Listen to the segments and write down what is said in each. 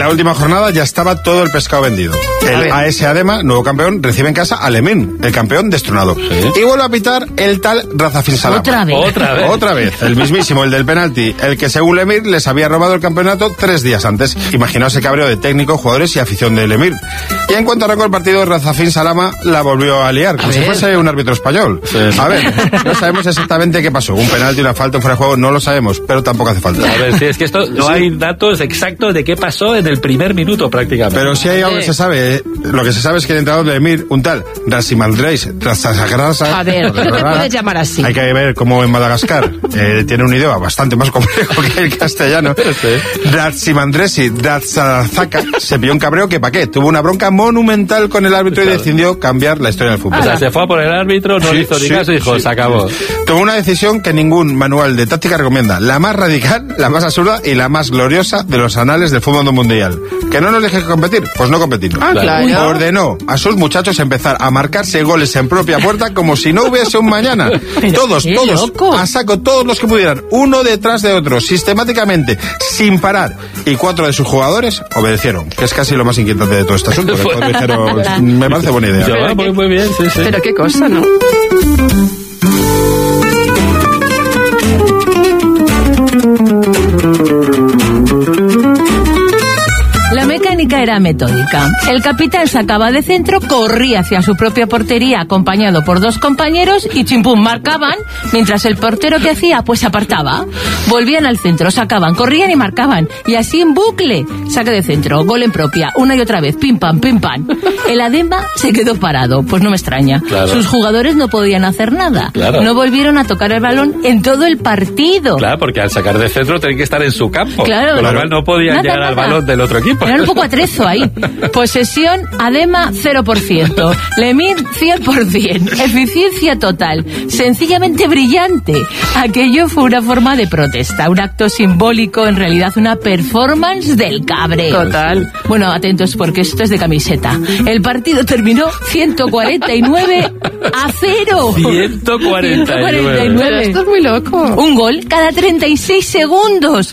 la última jornada ya estaba todo el pescado vendido. El AS Adema, nuevo campeón, recibe en casa al Emir, el campeón destronado. Sí. Y vuelve a pitar el tal Razafin Salama. Otra vez. El mismísimo, el del penalti, el que según el Emir les había robado el campeonato 3 días antes. Imaginaos ese cabreo de técnico, jugadores y afición del Emir. Y en cuanto arrancó el partido, Razafin Salama la volvió a liar, como si fuese un árbitro español. Sí. A ver, no sabemos exactamente qué pasó. Un penalti, una falta, un fuera de juego, no lo sabemos, pero tampoco hace falta. A ver, si es que esto no hay datos exactos de qué pasó en el primer minuto prácticamente. Pero si hay algo que se sabe, lo que se sabe es que el entrenador de Emir, un tal Rasimandreis Trasagrasa. A ver, ¿qué te puedes llamar así? Hay que ver cómo en Madagascar tiene un idioma bastante más complejo que el castellano. Rasimandresi Trasagrasa se pilló un cabreo que pa' qué. Tuvo una bronca monumental con el árbitro y decidió cambiar la historia del fútbol. O sea, se fue a por el árbitro, no le hizo ni caso y dijo, se acabó. Tomó una decisión que ningún manual de táctica recomienda. La más radical, la más absurda y la más gloriosa de los anales del fútbol mundial. ¿Que no nos deje competir? Pues no competimos. Claro. Ordenó a sus muchachos empezar a marcarse goles en propia puerta como si no hubiese un mañana. Todos, a saco, todos los que pudieran, uno detrás de otro, sistemáticamente, sin parar. Y 4 de sus jugadores obedecieron, que es casi lo más inquietante de todo este asunto. Dijeron, me parece buena idea. Muy bien, sí. Pero qué cosa, ¿no? La mecánica era metódica. El capitán sacaba de centro, corría hacia su propia portería acompañado por 2 compañeros y chimpum marcaban, mientras el portero que hacía pues apartaba. Volvían al centro, sacaban, corrían y marcaban. Y así en bucle. Saque de centro, gol en propia, una y otra vez, pim pam, pim pam. El Adema se quedó parado, pues no me extraña. Claro. Sus jugadores no podían hacer nada. Claro. No volvieron a tocar el balón en todo el partido. Claro, porque al sacar de centro tenían que estar en su campo. Claro. Con lo cual no podían llegar al balón del otro equipo. Era un poco atrezo ahí. Posesión, Adema, 0%. Lemir, 100%. Eficiencia total. Sencillamente brillante. Aquello fue una forma de protesta. Un acto simbólico, en realidad una performance del cabreo. Total. Bueno, atentos porque esto es de camiseta. El partido terminó 149-0. 149. Pero esto es muy loco. Un gol cada 36 segundos.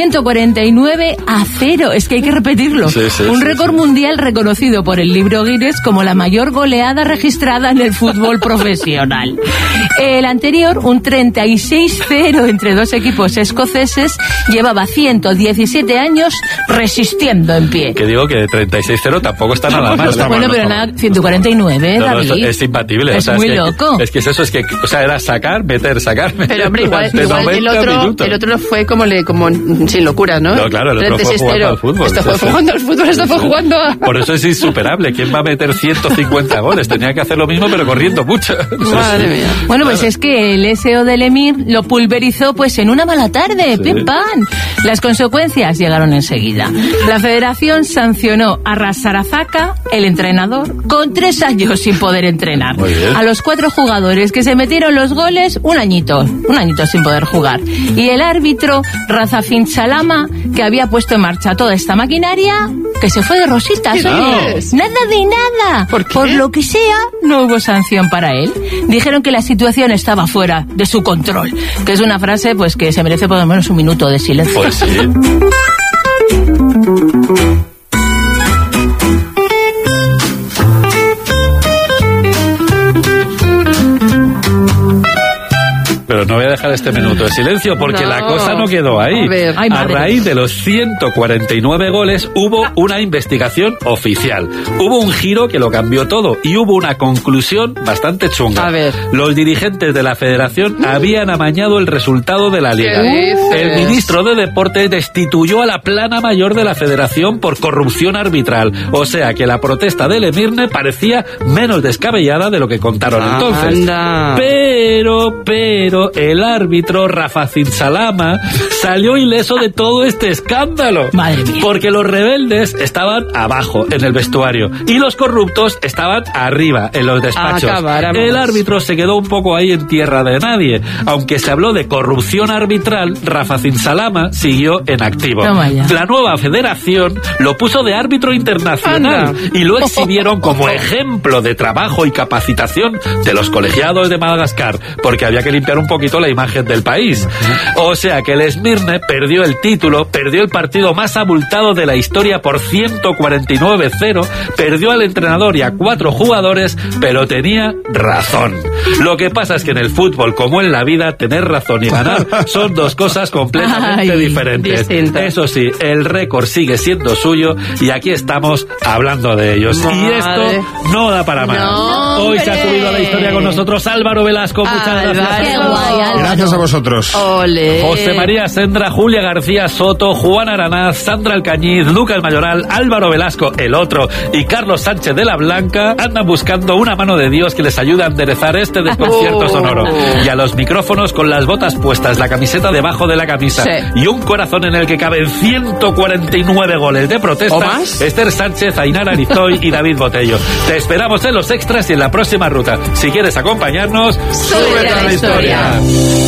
149-0. Es que hay que repetirlo. Un récord mundial reconocido por el libro Guinness como la mayor goleada registrada en el fútbol profesional. El anterior, un 36-0 entre 2 equipos escoceses, llevaba 117 años resistiendo en pie. Que digo que de 36-0 tampoco está nada mal. Bueno, pero nada, 149, David. Es imbatible. Es muy loco. Es que es eso, o sea, era sacar, meter, sacar. Pero hombre, igual el otro fue como sin locura, ¿no? No, claro, el otro fue jugando al fútbol. Esto fue jugando al fútbol, esto fue jugando a... Por eso es insuperable. ¿Quién va a meter 150 goles? Tenía que hacer lo mismo, pero corriendo mucho. Madre mía. Bueno, pues es que el SO del Emir lo pulverizó pues en una mala tarde, pim pam. Las consecuencias llegaron enseguida. La federación sancionó a Rasarazaka, el entrenador, con 3 años sin poder entrenar. A los 4 jugadores que se metieron los goles, un añito sin poder jugar. Y el árbitro, Razafin Salama, que había puesto en marcha toda esta maquinaria, que se fue de rositas, oye. Nada de nada. Por lo que sea, no hubo sanción para él. Dijeron que la situación estaba fuera de su control, que es una frase pues que se merece por lo menos un minuto de silencio. Pues sí. Pero no voy a dejar este minuto de silencio porque la cosa no quedó ahí. A raíz de los 149 goles hubo una investigación oficial. Hubo un giro que lo cambió todo y hubo una conclusión bastante chunga. A ver. Los dirigentes de la federación habían amañado el resultado de la liga. El ministro de Deportes destituyó a la plana mayor de la federación por corrupción arbitral. O sea que la protesta del Emirne parecía menos descabellada de lo que contaron entonces. Anda. Pero el árbitro Razafin Salama salió ileso de todo este escándalo. Madre mía. Porque los rebeldes estaban abajo en el vestuario y los corruptos estaban arriba en los despachos. El árbitro se quedó un poco ahí en tierra de nadie. Aunque se habló de corrupción arbitral, Razafin Salama siguió en activo. La nueva federación lo puso de árbitro internacional y lo exhibieron como ejemplo de trabajo y capacitación de los colegiados de Madagascar, porque había que limpiar un poquito la imagen imagen del país. O sea que el Smirne perdió el título, perdió el partido más abultado de la historia por 149-0, perdió al entrenador y a 4 jugadores, pero tenía razón. Lo que pasa es que en el fútbol, como en la vida, tener razón y ganar son dos cosas completamente diferentes. Distinto. Eso sí, el récord sigue siendo suyo y aquí estamos hablando de ellos. Y esto no da para más. Hoy se ha subido a la historia con nosotros Álvaro Velasco. Muchas gracias. Qué guay, Álvaro. Gracias a vosotros. Ole. José María Sendra, Julia García Soto, Juan Aranaz, Sandra Alcañiz, Lucas Mayoral, Álvaro Velasco, el otro, y Carlos Sánchez de la Blanca andan buscando una mano de Dios que les ayude a enderezar este desconcierto sonoro. Y a los micrófonos con las botas puestas, la camiseta debajo de la camisa y un corazón en el que caben 149 goles de protesta, Esther Sánchez, Ainara Arizoy y David Botello. Te esperamos en los extras y en la próxima ruta. Si quieres acompañarnos, súbete a la historia.